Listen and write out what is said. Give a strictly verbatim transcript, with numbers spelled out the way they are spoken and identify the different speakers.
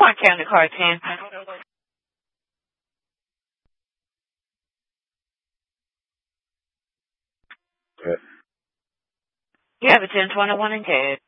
Speaker 1: One County Car ten.
Speaker 2: Okay.
Speaker 1: You have a ten twenty-one in cash.